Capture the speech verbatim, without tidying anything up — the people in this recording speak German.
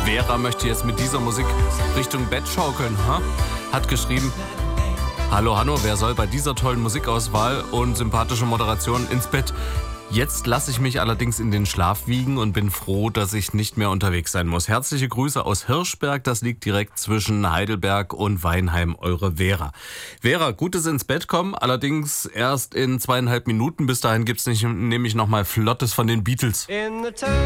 Vera möchte jetzt mit dieser Musik Richtung Bett schaukeln. Ha? Hat geschrieben: Hallo Hanno, wer soll bei dieser tollen Musikauswahl und sympathischer Moderation ins Bett? Jetzt lasse ich mich allerdings in den Schlaf wiegen und bin froh, dass ich nicht mehr unterwegs sein muss. Herzliche Grüße aus Hirschberg, das liegt direkt zwischen Heidelberg und Weinheim, eure Vera. Vera, gutes ins Bett kommen, allerdings erst in zweieinhalb Minuten. Bis dahin gibt's nicht, nämlich noch mal Flottes von den Beatles. In the